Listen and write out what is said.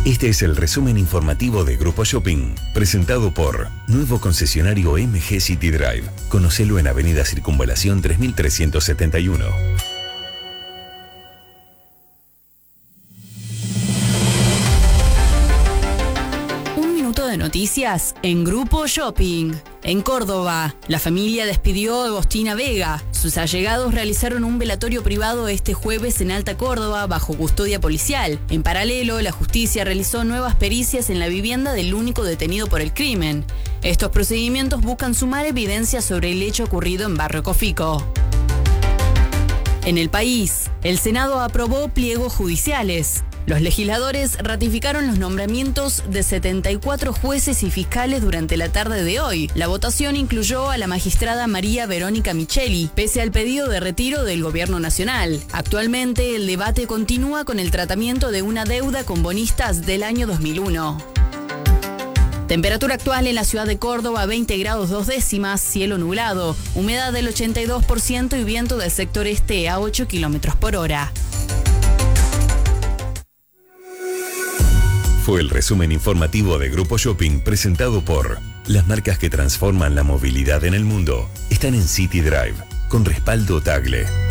Este es el resumen informativo de Grupo Shopping, presentado por Nuevo Concesionario MG City Drive. Conocelo en Avenida Circunvalación 3371. De noticias en Grupo Shopping. En Córdoba, la familia despidió a Agostina Vega. Sus allegados realizaron un velatorio privado este jueves en Alta Córdoba bajo custodia policial. En paralelo, la justicia realizó nuevas pericias en la vivienda del único detenido por el crimen. Estos procedimientos buscan sumar evidencia sobre el hecho ocurrido en Barrio Cofico. En el país, el Senado aprobó pliegos judiciales. Los legisladores ratificaron los nombramientos de 74 jueces y fiscales durante la tarde de hoy. La votación incluyó a la magistrada María Verónica Micheli, pese al pedido de retiro del Gobierno Nacional. Actualmente, el debate continúa con el tratamiento de una deuda con bonistas del año 2001. Temperatura actual en la ciudad de Córdoba, 20 grados 2 décimas, cielo nublado, humedad del 82% y viento del sector este a 8 kilómetros por hora. Fue el resumen informativo de Grupo Shopping presentado por las marcas que transforman la movilidad en el mundo. Están en City Drive, con respaldo Tagle.